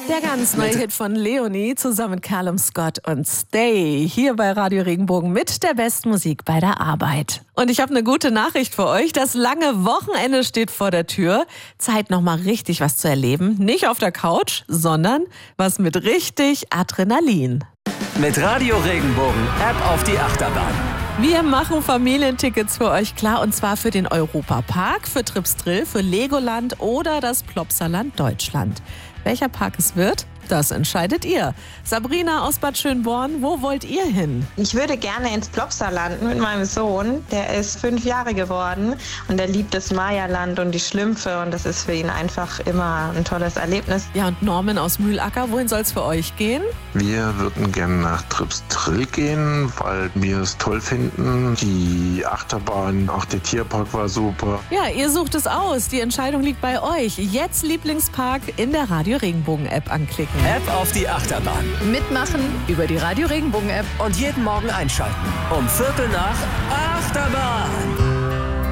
Der ganz neue Hit von Leonie zusammen mit Callum Scott und Stay hier bei Radio Regenbogen mit der besten Musik bei der Arbeit. Und ich habe eine gute Nachricht für euch. Das lange Wochenende steht vor der Tür. Zeit, noch mal richtig was zu erleben. Nicht auf der Couch, sondern was mit richtig Adrenalin. Mit Radio Regenbogen App auf die Achterbahn. Wir machen Familientickets für euch klar, und zwar für den Europapark, für Trips Drill, für Legoland oder das Plopsaland Deutschland. Welcher Park es wird, das entscheidet ihr. Sabrina aus Bad Schönborn, wo wollt ihr hin? Ich würde gerne ins Plopsaland mit meinem Sohn. Der ist 5 Jahre geworden und er liebt das Mayaland und die Schlümpfe und das ist für ihn einfach immer ein tolles Erlebnis. Ja, und Norman aus Mühlacker, wohin soll es für euch gehen? Wir würden gerne nach Trips Drill gehen, weil wir es toll finden. Die Achterbahn, auch der Tierpark war super. Ja, ihr sucht es aus. Die Entscheidung liegt bei euch. Jetzt Lieblingspark in der Radio Regenbogen App anklicken. App auf die Achterbahn. Mitmachen über die Radio Regenbogen App. Und jeden Morgen einschalten. Um 7:45 Achterbahn.